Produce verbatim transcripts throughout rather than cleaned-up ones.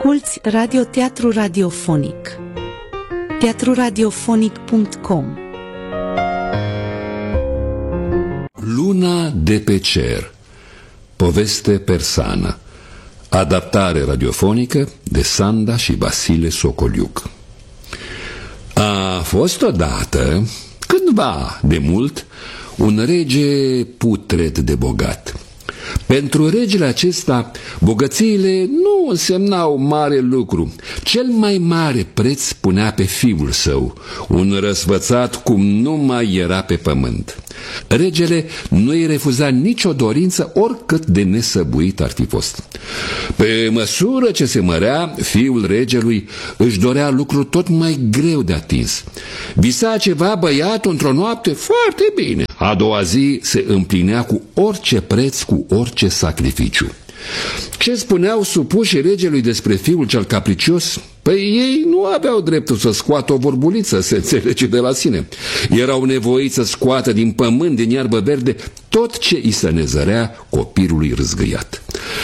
Asculți radioteatru radiofonic. teatru radiofonic punct com. Luna de pe cer. Poveste persană. Adaptare radiofonică de Sanda și Vasile Socoliuc. A fost odată, cândva de mult, un rege putred de bogat. Pentru regele acesta, bogățiile nu însemnau mare lucru. Cel mai mare preț punea pe fiul său, un răsfățat cum nu mai era pe pământ. Regele nu îi refuza nicio dorință, oricât de nesăbuit ar fi fost. Pe măsură ce se mărea, fiul regelui își dorea lucruri tot mai greu de atins. Visa ceva băiatul într-o noapte, foarte bine. A doua zi se împlinea cu orice preț, cu orice sacrificiu. Ce spuneau supușii regelui despre fiul cel capricios? Păi ei nu aveau dreptul să scoată o vorbuliță, se înțelege de la sine. Erau nevoiți să scoată din pământ, din iarbă verde, tot ce îi se nezărea copilului râzgâiat.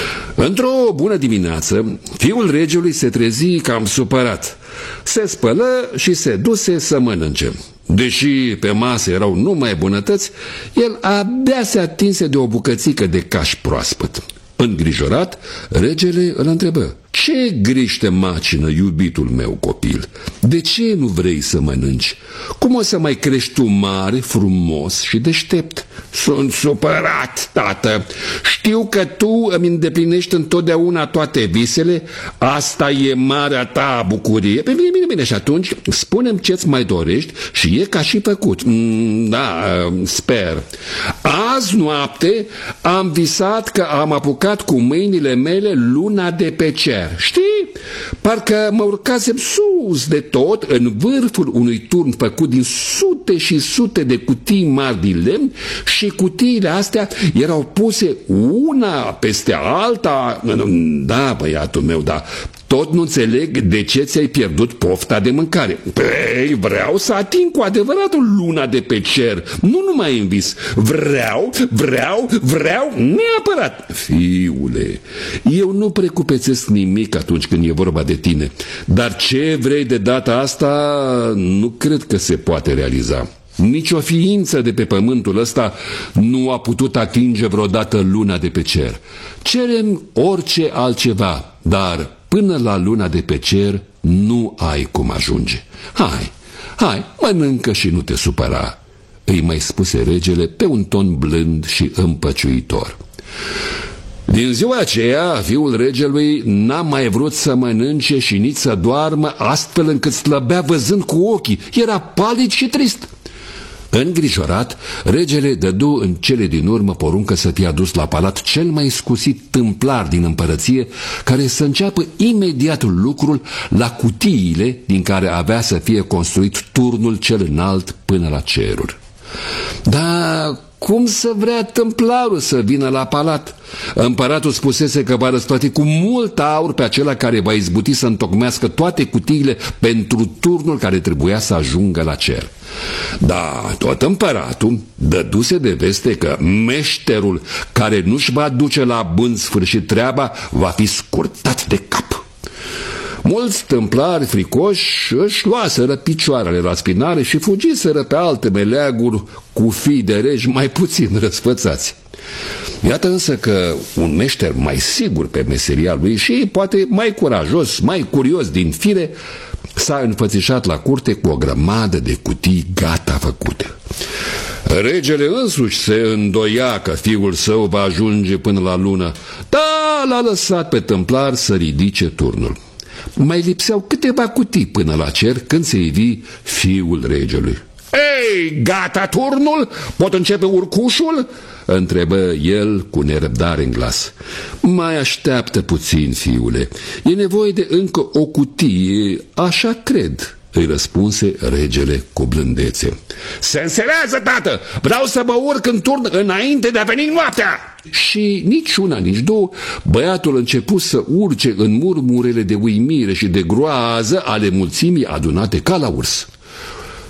Într-o bună dimineață, fiul regelui se trezi cam supărat. Se spălă și se duse să mănânce. Deși pe masă erau numai bunătăți, el abia se atinse de o bucățică de caș proaspăt. Îngrijorat, regele îl întrebă: "Ce griji te macină, iubitul meu copil? De ce nu vrei să mănânci? Cum o să mai crești tu mare, frumos și deștept?" "Sunt supărat, tată. Știu că tu îmi îndeplinești întotdeauna toate visele. Asta e marea ta bucurie. Bine, bine, bine. Și atunci spune-mi ce-ți mai dorești și e ca și făcut." "Da, sper. Azi noapte am visat că am apucat cu mâinile mele luna de pe cer. Știi? Parcă mă urcasem sus de tot în vârful unui turn făcut din sute și sute de cutii mari din lemn și cutiile astea erau puse una peste alta." "Da, băiatul meu, da. Tot nu înțeleg de ce ți-ai pierdut pofta de mâncare." "Păi, vreau să ating cu adevărat luna de pe cer, nu numai în vis. Vreau, vreau, vreau neapărat." "Fiule, eu nu precupețesc nimic atunci când e vorba de tine, dar ce vrei de data asta nu cred că se poate realiza. Nici o ființă de pe pământul ăsta nu a putut atinge vreodată luna de pe cer. Cerem orice altceva, dar până la luna de pe cer nu ai cum ajunge. Hai, hai, mănâncă și nu te supăra," îi mai spuse regele pe un ton blând și împăciuitor. Din ziua aceea, fiul regelui n-a mai vrut să mănânce și nici să doarmă, astfel încât slăbea văzând cu ochii. Era palid și trist. Îngrijorat, regele dădu în cele din urmă poruncă să fie adus la palat cel mai scusit tâmplar din împărăție, care să înceapă imediat lucrul la cutiile din care avea să fie construit turnul cel înalt până la ceruri. Dar cum să vrea tâmplarul să vină la palat? Împăratul spusese că va răsplăti cu mult aur pe acela care va izbuti să întocmească toate cutiile pentru turnul care trebuia să ajungă la cer. Da, tot împăratul dăduse de veste că meșterul care nu-și va duce la bun sfârșit treaba va fi scurtat de cap. Mulți tâmplari fricoși își luaseră picioarele la spinare și fugiseră pe alte meleaguri cu fii de regi mai puțin răsfățați. Iată însă că un meșter mai sigur pe meseria lui și poate mai curajos, mai curios din fire, s-a înfățișat la curte cu o grămadă de cutii gata făcute. Regele însuși se îndoia că fiul său va ajunge până la lună, dar l-a lăsat pe tâmplar să ridice turnul. Mai lipseau câteva cutii până la cer când se ivi fiul regelui. "Ei, gata turnul? Pot începe urcușul?" întrebă el cu nerăbdare în glas. "Mai așteaptă puțin, fiule. E nevoie de încă o cutie, așa cred," îi răspunse regele cu blândețe. "Se înțelează, tată! Vreau să mă urc în turn înainte de a veni noaptea!" Și nici una, nici două, băiatul începu să urce în murmurele de uimire și de groază ale mulțimii adunate ca la urs.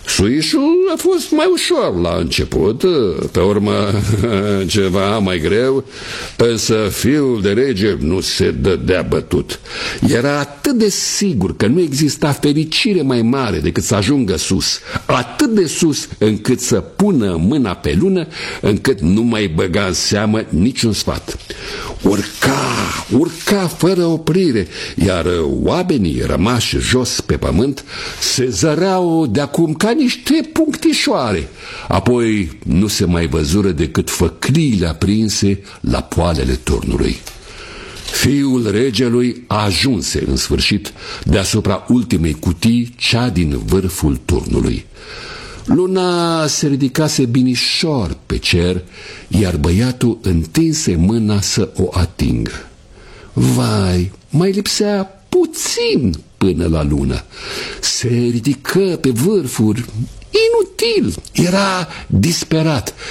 Suișul a fost mai ușor la început, pe urmă ceva mai greu, însă fiul de rege nu se dădea bătut. Era atât de sigur că nu exista fericire mai mare decât să ajungă sus, atât de sus încât să pună mâna pe lună, încât nu mai băga în seamă niciun sfat. Urca, urca fără oprire, iar oamenii rămași jos pe pământ se zăreau de-acum ca niște punctișoare. Apoi nu se mai văzură decât făcliile aprinse la poalele turnului. Fiul regelui ajunse în sfârșit deasupra ultimei cutii, cea din vârful turnului. Luna se ridicase binișor pe cer, iar băiatul întinse mâna să o atingă. Vai, mai lipsea puțin până la lună. Se ridică pe vârfuri, inutil, era disperat.